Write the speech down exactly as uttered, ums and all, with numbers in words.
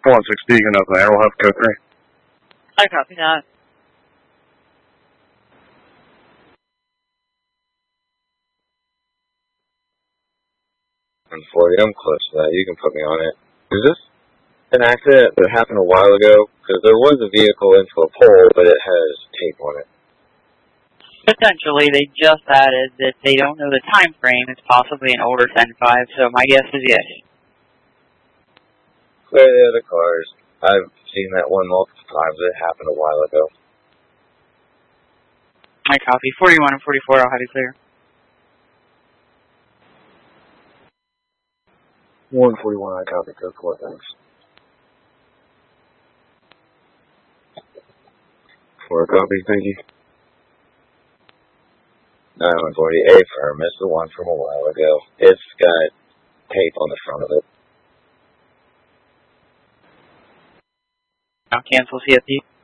one six Deacon up there. We'll have code three. I copy that. one forty, I'm close to that. You can put me on it. Is this an accident that happened a while ago? Because there was a vehicle into a pole, but it has tape on it. Potentially, they just added that they don't know the time frame. It's possibly an older ten five, so my guess is yes. Clear the other cars. I've seen that one multiple times. It happened a while ago. I copy. forty-one and forty-four, I'll have you clear. one forty-one, I copy. Code four, thanks. Four copy, thank you. nine one forty, A firm. It's the one from a while ago. It's got tape on the front of it. I'll cancel C F P.